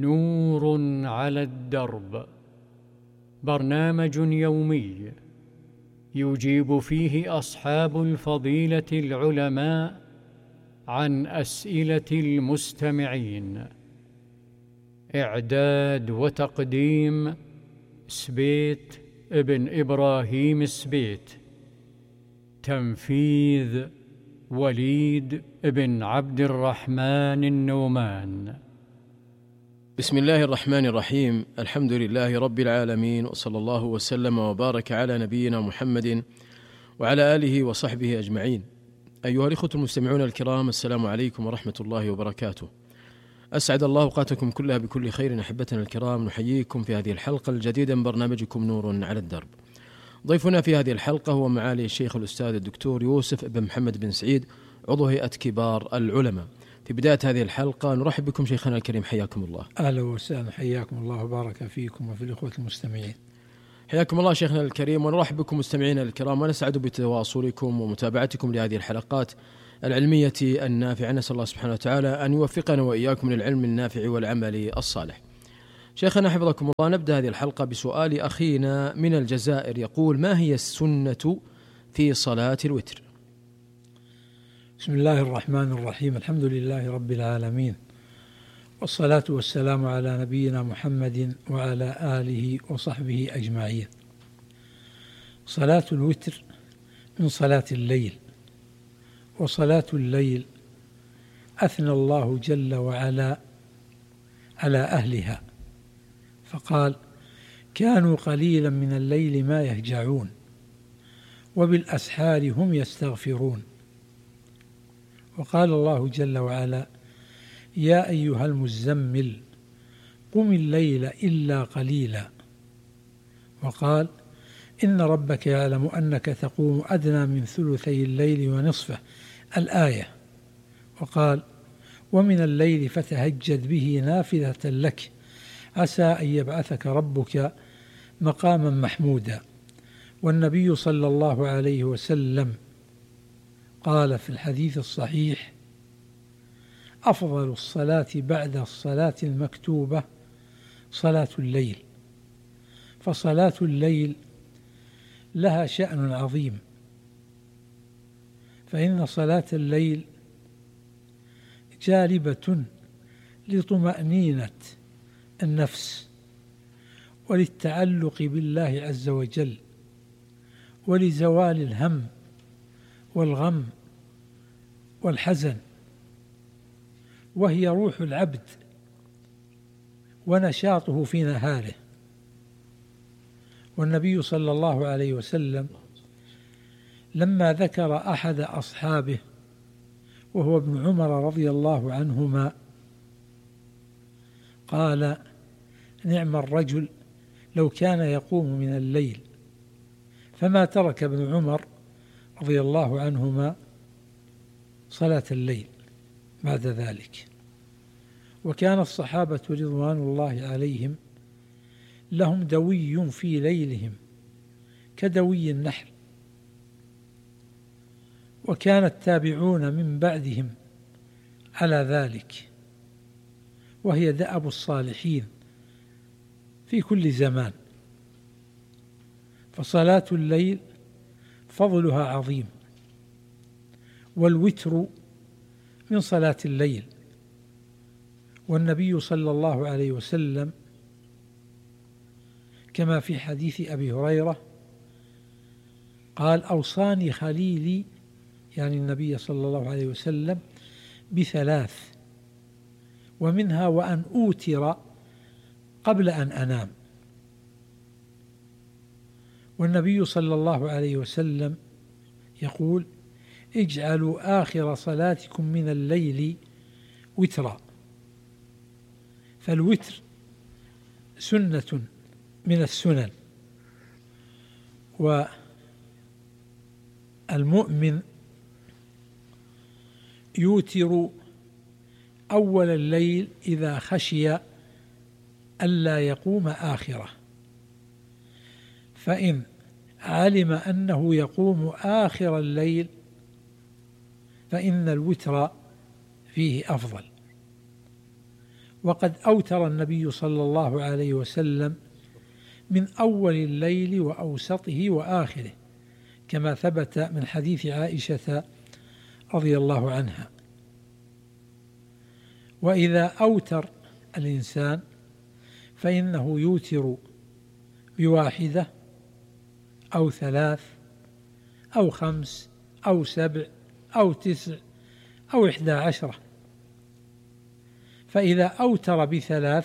نور على الدرب، برنامج يومي يجيب فيه أصحاب الفضيلة العلماء عن أسئلة المستمعين. إعداد وتقديم سبيت ابن إبراهيم السبيت. تنفيذ وليد ابن عبد الرحمن النومان. بسم الله الرحمن الرحيم. الحمد لله رب العالمين، وصلى الله وسلم وبارك على نبينا محمد وعلى آله وصحبه أجمعين. أيها الإخوة المستمعون الكرام، السلام عليكم ورحمة الله وبركاته. أسعد الله أوقاتكم كلها بكل خير. أحبتنا الكرام، نحييكم في هذه الحلقة الجديدة من برنامجكم نور على الدرب. ضيفنا في هذه الحلقة هو معالي الشيخ الأستاذ الدكتور يوسف بن محمد بن سعيد، عضو هيئة كبار العلماء. في بداية هذه الحلقة نرحب بكم شيخنا الكريم، حياكم الله. أهلا وسهلا، حياكم الله وبارك فيكم وفي الإخوة المستمعين. حياكم الله شيخنا الكريم، ونرحب بكم مستمعينا الكرام، ونسعد بتواصلكم ومتابعتكم لهذه الحلقات العلمية النافعة. نسأل الله سبحانه وتعالى أن يوفقنا وإياكم للعلم النافع والعمل الصالح. شيخنا حفظكم الله، نبدأ هذه الحلقة بسؤال أخينا من الجزائر، يقول: ما هي السنة في صلاة الوتر؟ بسم الله الرحمن الرحيم. الحمد لله رب العالمين، والصلاة والسلام على نبينا محمد وعلى آله وصحبه أجمعين. صلاة الوتر من صلاة الليل، وصلاة الليل أثنى الله جل وعلا على أهلها فقال: كانوا قليلا من الليل ما يهجعون وبالأسحار هم يستغفرون. وقال الله جل وعلا: يا أيها المزمل قم الليل إلا قليلا. وقال: إن ربك يعلم أنك تقوم أدنى من ثلثي الليل ونصفه، الآية. وقال: ومن الليل فتهجد به نافلة لك عسى أن يبعثك ربك مقاما محمودا. والنبي صلى الله عليه وسلم قال في الحديث الصحيح: أفضل الصلاة بعد الصلاة المكتوبة صلاة الليل. فصلاة الليل لها شأن عظيم، فإن صلاة الليل جالبة لطمأنينة النفس وللتعلق بالله عز وجل ولزوال الهم والغم والحزن، وهي روح العبد ونشاطه في نهاره. والنبي صلى الله عليه وسلم لما ذكر أحد أصحابه وهو ابن عمر رضي الله عنهما قال: نعم الرجل لو كان يقوم من الليل. فما ترك ابن عمر رضي الله عنهما صلاة الليل بعد ذلك. وكان الصحابة رضوان الله عليهم لهم دوي في ليلهم كدوي النحل، وكان التابعون من بعدهم على ذلك، وهي دأب الصالحين في كل زمان. فصلاة الليل فضلها عظيم، والوتر من صلاة الليل. والنبي صلى الله عليه وسلم كما في حديث أبي هريرة قال: أوصاني خليلي، يعني النبي صلى الله عليه وسلم، بثلاث، ومنها وأن أوتر قبل أن أنام. والنبي صلى الله عليه وسلم يقول: اجعلوا آخر صلاتكم من الليل وترا. فالوتر سنة من السنن، والمؤمن يوتر أول الليل إذا خشي ألا يقوم آخره، فإن علم أنه يقوم آخر الليل فإن الوتر فيه أفضل. وقد أوتر النبي صلى الله عليه وسلم من أول الليل وأوسطه وآخره، كما ثبت من حديث عائشة رضي الله عنها. وإذا أوتر الإنسان فإنه يوتر بواحدة أو 3 أو 5 أو 7 أو 9 أو 11. فإذا أوتر ب3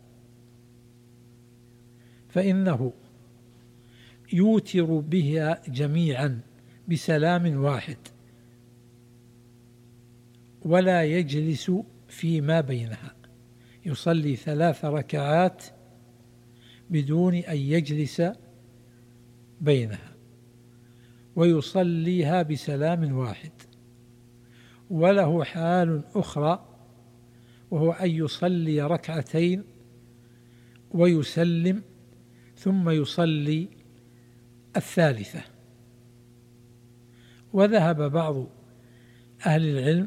فإنه يوتر بها جميعا بسلام واحد، ولا يجلس فيما بينها، يصلي 3 ركعات بدون أن يجلس بينها، ويصليها بسلام واحد. وله حال أخرى، وهو أن يصلي 2 ركعتين ويسلم ثم يصلي 3. وذهب بعض أهل العلم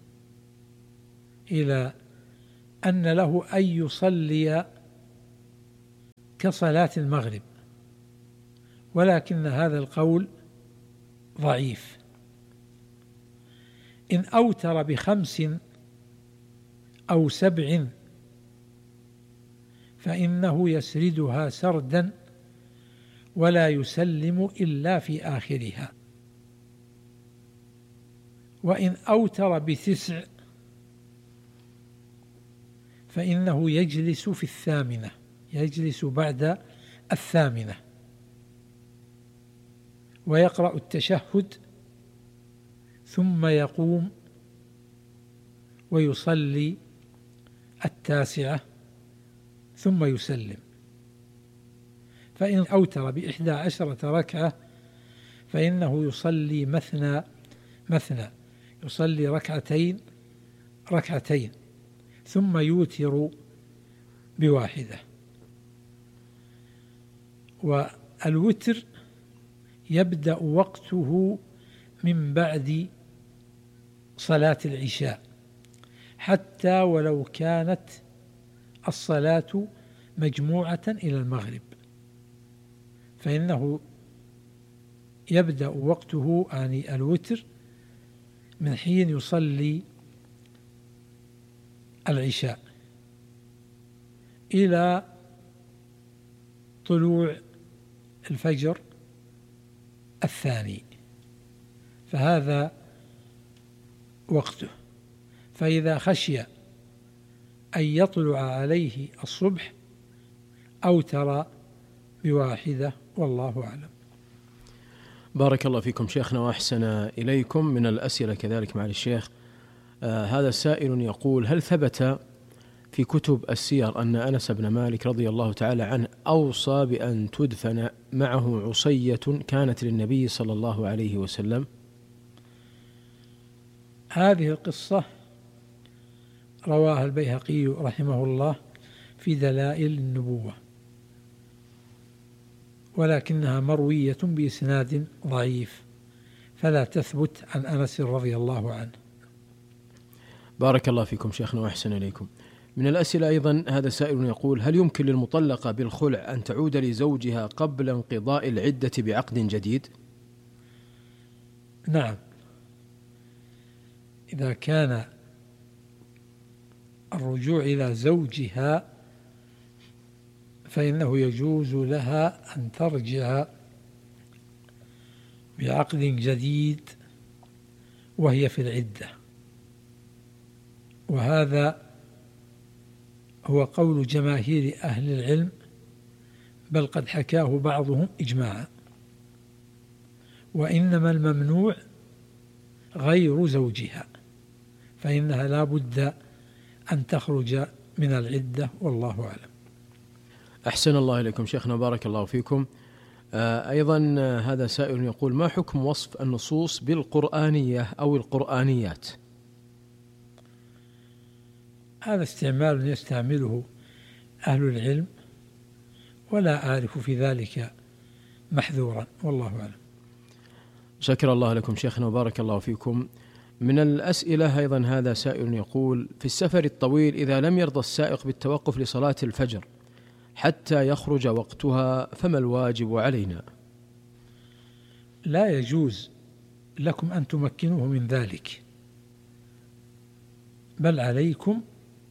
إلى أن له أن يصلي كصلاة المغرب، ولكن هذا القول ضعيف. إن أوتر ب5 أو 7 فإنه يسردها سردا ولا يسلم إلا في آخرها. وإن أوتر ب9 فإنه يجلس في 8، يجلس بعد 8 ويقرأ التشهد ثم يقوم ويصلي 9 ثم يسلم. فإن أوتر ب11 ركعة فإنه يصلي مثنى، يصلي 2 ركعتين ثم يوتر ب1. والوتر يبدأ وقته من بعد صلاة العشاء، حتى ولو كانت الصلاة مجموعة إلى المغرب، فإنه يبدأ وقته يعني الوتر من حين يصلي العشاء إلى طلوع الفجر الثاني، فهذا وقته. فإذا خشي أن يطلع عليه الصبح أوتر ب1، والله أعلم. بارك الله فيكم شيخنا وأحسن إليكم. من الأسئلة كذلك معالي الشيخ، هذا السائل يقول: هل ثبت في كتب السير أن أنس بن مالك رضي الله تعالى عنه أوصى بأن تدفن معه عصية كانت للنبي صلى الله عليه وسلم؟ هذه القصة رواها البيهقي رحمه الله في دلائل النبوة، ولكنها مروية بإسناد ضعيف، فلا تثبت عن أنس رضي الله عنه. بارك الله فيكم شيخنا وأحسن إليكم. من الأسئلة أيضا هذا سائل يقول: هل يمكن للمطلقة بالخلع أن تعود لزوجها قبل انقضاء العدة بعقد جديد؟ نعم، إذا كان الرجوع إلى زوجها فإنه يجوز لها أن ترجع بعقد جديد وهي في العدة، وهذا هو قول جماهير أهل العلم، بل قد حكاه بعضهم إجماعا. وإنما الممنوع غير زوجها، فإنها لا بد أن تخرج من العدة، والله أعلم. أحسن الله إليكم شيخنا، بارك الله فيكم. أيضا هذا سائل يقول: ما حكم وصف النصوص بالقرآنية أو القرآنيات؟ هذا استعمال يستعمله أهل العلم، ولا أعرف في ذلك محذورا، والله أعلم. شكر الله لكم شيخنا وبارك الله فيكم. من الأسئلة أيضا هذا سائل يقول: في السفر الطويل إذا لم يرضى السائق بالتوقف لصلاة الفجر حتى يخرج وقتها فما الواجب علينا؟ لا يجوز لكم أن تمكنوه من ذلك، بل عليكم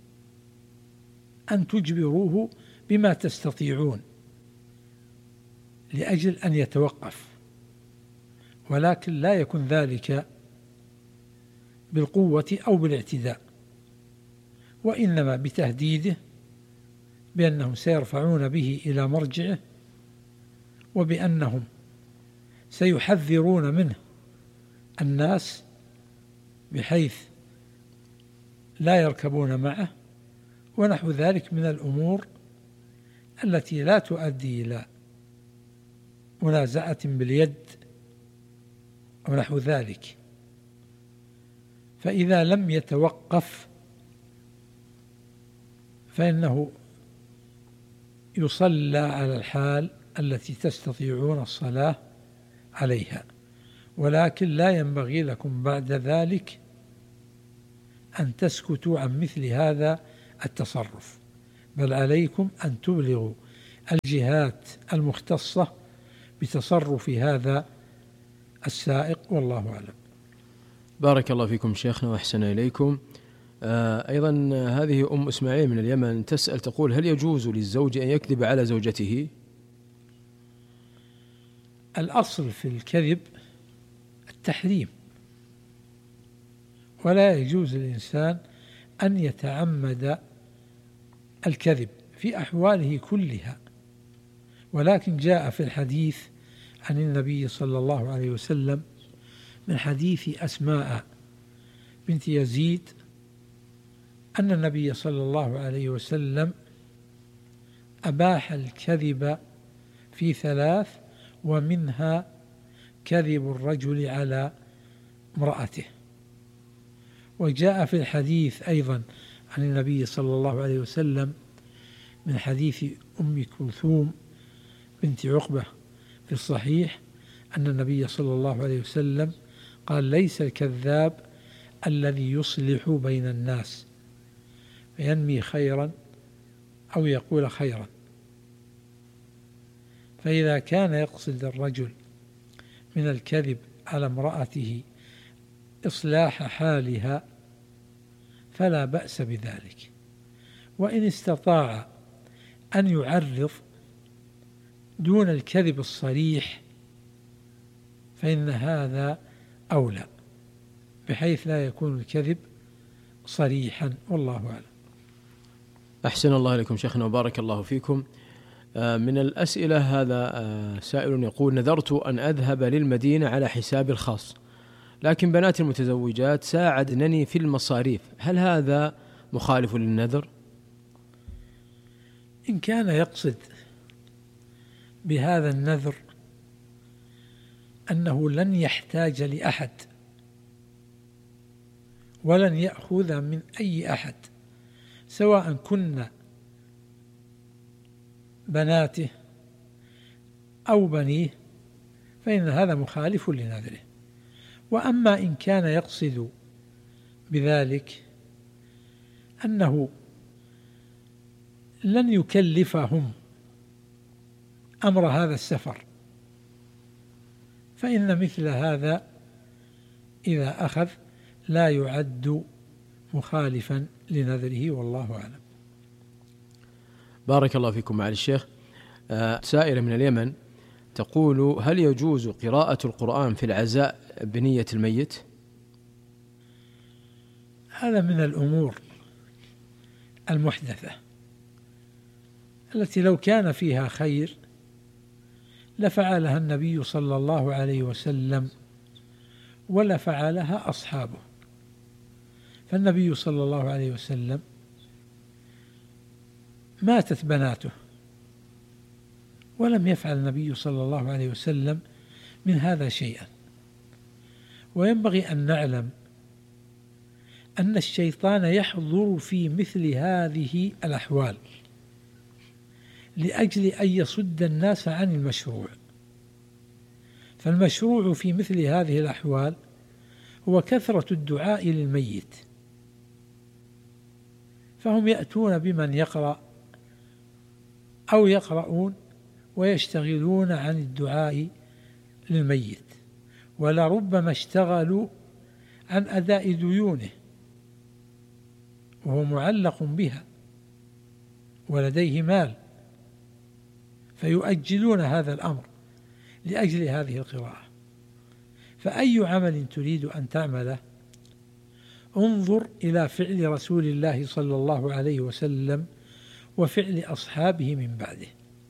أن تجبروه بما تستطيعون لأجل أن يتوقف، ولكن لا يكن ذلك بالقوة أو بالاعتداء، وإنما بتهديده بأنهم سيرفعون به إلى مرجعه، وبأنهم سيحذرون منه الناس بحيث لا يركبون معه، ونحو ذلك من الأمور التي لا تؤدي إلى منازعة باليد أو نحو ذلك. فإذا لم يتوقف فإنه يصلى على الحال التي تستطيعون الصلاة عليها، ولكن لا ينبغي لكم بعد ذلك أن تسكتوا عن مثل هذا التصرف، بل عليكم أن تبلغوا الجهات المختصة بتصرف هذا السائق، والله أعلم. بارك الله فيكم شيخنا وأحسن إليكم. أيضا هذه أم إسماعيل من اليمن تسأل تقول: هل يجوز للزوج أن يكذب على زوجته؟ الأصل في الكذب التحريم، ولا يجوز للإنسان أن يتعمد الكذب في أحواله كلها، ولكن جاء في الحديث عن النبي صلى الله عليه وسلم من حديث أسماء بنت يزيد أن النبي صلى الله عليه وسلم أباح الكذب في 3، ومنها كذب الرجل على امرأته. وجاء في الحديث أيضا عن النبي صلى الله عليه وسلم من حديث أم كلثوم بنت عقبة في الصحيح أن النبي صلى الله عليه وسلم قال: ليس الكذاب الذي يصلح بين الناس فينمي خيرا أو يقول خيرا. فإذا كان يقصد الرجل من الكذب على امرأته إصلاح حالها فلا بأس بذلك، وإن استطاع أن يعرض دون الكذب الصريح فإن هذا أولى، بحيث لا يكون الكذب صريحا، والله أعلم. أحسن الله إليكم شيخنا وبارك الله فيكم. من الأسئلة هذا سائل يقول: نذرت أن أذهب للمدينة على حسابي الخاص، لكن بناتي المتزوجات ساعدنني في المصاريف، هل هذا مخالف للنذر؟ إن كان يقصد بهذا النذر أنه لن يحتاج لأحد ولن يأخذ من أي أحد سواء كنا بناته أو بنيه، فإن هذا مخالف لنذره. وأما إن كان يقصد بذلك أنه لن يكلفهم أمر هذا السفر، فإن مثل هذا إذا أخذ لا يعد مخالفا لنذره، والله أعلم. بارك الله فيكم معالي الشيخ. سائلة من اليمن تقول: هل يجوز قراءة القرآن في العزاء بنية الميت؟ هذا من الأمور المحدثة التي لو كان فيها خير لفعلها النبي صلى الله عليه وسلم ولفعلها أصحابه. فالنبي صلى الله عليه وسلم ماتت بناته ولم يفعل النبي صلى الله عليه وسلم من هذا شيئا. وينبغي أن نعلم أن الشيطان يحضر في مثل هذه الأحوال لأجل أن يصد الناس عن المشروع. فالمشروع في مثل هذه الأحوال هو كثرة الدعاء للميت، فهم يأتون بمن يقرأ أو يقرؤون ويشتغلون عن الدعاء للميت، ولربما اشتغلوا عن أداء ديونه وهو معلق بها ولديه مال، فيؤجلون هذا الأمر لأجل هذه القراءة. فأي عمل تريد أن تعمله انظر إلى فعل رسول الله صلى الله عليه وسلم وفعل أصحابه من بعده،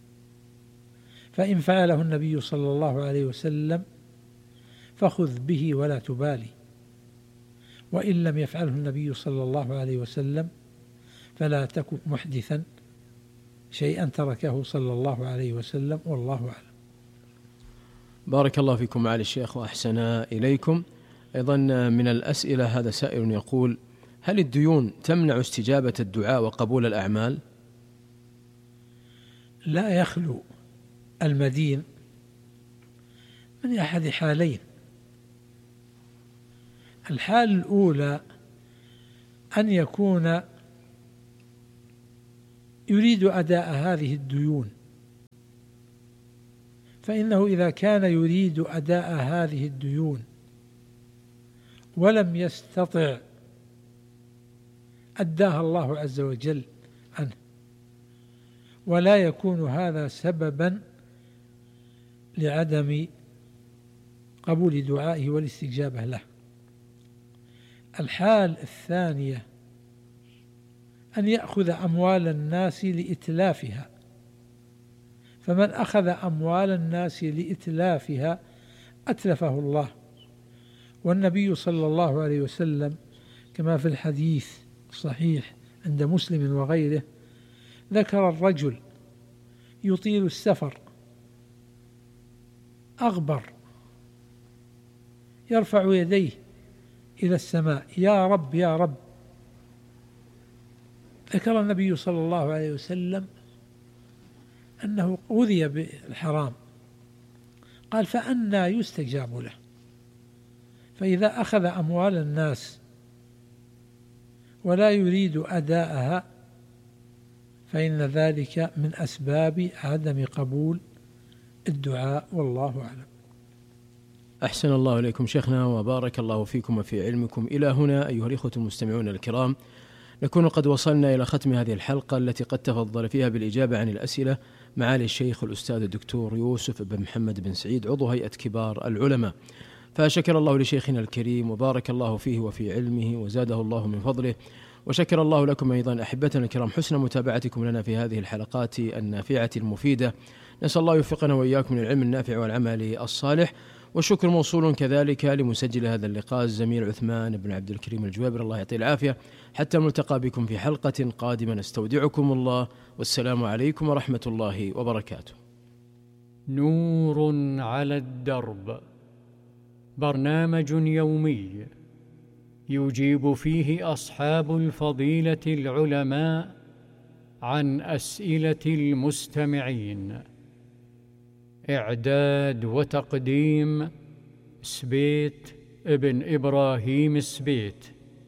فإن فعله النبي صلى الله عليه وسلم فخذ به ولا تبالي، وإن لم يفعله النبي صلى الله عليه وسلم فلا تكن محدثا شيئا تركه صلى الله عليه وسلم، والله أعلم. بارك الله فيكم معالي الشيخ وأحسن إليكم. أيضا من الأسئلة هذا سائل يقول: هل الديون تمنع استجابة الدعاء وقبول الأعمال؟ لا يخلو المدين من أحد حالين. الحال الأولى أن يكون يريد أداء هذه الديون، فإنه إذا كان يريد أداء هذه الديون ولم يستطع أداها الله عز وجل عنه، ولا يكون هذا سببا لعدم قبول دعائه والاستجابة له. الحال الثانية أن يأخذ أموال الناس لإتلافها، فمن أخذ أموال الناس لإتلافها أتلفه الله. والنبي صلى الله عليه وسلم كما في الحديث الصحيح عند مسلم وغيره ذكر الرجل يطيل السفر أغبر يرفع يديه إلى السماء: يا رب يا رب. ذكر النبي صلى الله عليه وسلم أنه غذي بالحرام، قال: فأنى يستجاب له. فإذا أخذ أموال الناس ولا يريد أداءها فإن ذلك من أسباب عدم قبول الدعاء، والله أعلم. أحسن الله إليكم شيخنا وبارك الله فيكم وفي علمكم. إلى هنا أيها الإخوة المستمعون الكرام نكون قد وصلنا إلى ختم هذه الحلقة التي قد تفضل فيها بالإجابة عن الأسئلة معالي الشيخ الأستاذ الدكتور يوسف بن محمد بن سعيد عضو هيئة كبار العلماء، فشكر الله لشيخنا الكريم وبارك الله فيه وفي علمه وزاده الله من فضله، وشكر الله لكم أيضا أحبتنا الكرام حسن متابعتكم لنا في هذه الحلقات النافعة المفيدة. نسأل الله يوفقنا وإياكم من العلم النافع والعمل الصالح. والشكر موصول كذلك لمسجل هذا اللقاء الزميل عثمان بن عبد الكريم الجوابر، الله يعطيه العافية. حتى نلتقى بكم في حلقة قادمة، نستودعكم الله، والسلام عليكم ورحمة الله وبركاته. نور على الدرب، برنامج يومي يجيب فيه أصحاب الفضيلة العلماء عن أسئلة المستمعين. إعداد وتقديم سبيت ابن إبراهيم سبيت.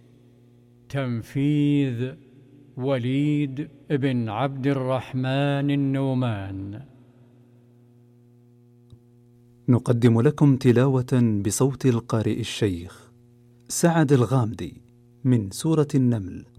تنفيذ وليد ابن عبد الرحمن النومان. نقدم لكم تلاوة بصوت القارئ الشيخ سعد الغامدي من سورة النمل.